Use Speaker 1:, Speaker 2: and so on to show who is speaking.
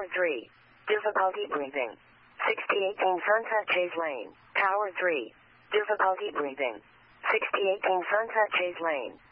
Speaker 1: Tower 3. Difficulty breathing. 6018 Sunset Chase Lane. Tower 3. Difficulty breathing. 6018 Sunset Chase Lane.